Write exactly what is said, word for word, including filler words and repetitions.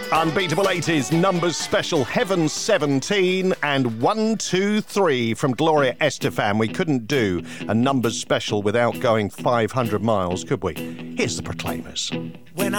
Unbeatable eighties numbers special, Heaven seventeen and one two three from Gloria Estefan. We couldn't do a numbers special without going five hundred miles, could we? Here's the Proclaimers. When